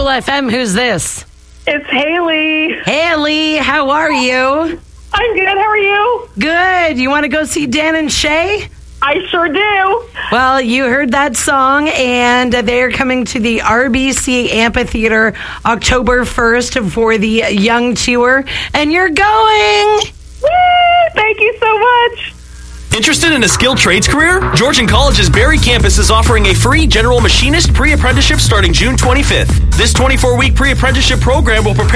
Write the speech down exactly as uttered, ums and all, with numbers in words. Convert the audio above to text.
Cool F M. Who's this? It's Haley. Haley, how are you? I'm good. How are you? Good. You want to go see Dan and Shay? I sure do. Well, you heard that song, and they're coming to the R B C Amphitheater October first for the Young Tour, and you're going. Woo! Thank you so much. Interested in a skilled trades career? Georgian College's Barry campus is offering a free general machinist pre-apprenticeship starting June twenty-fifth. This twenty-four week pre-apprenticeship program will prepare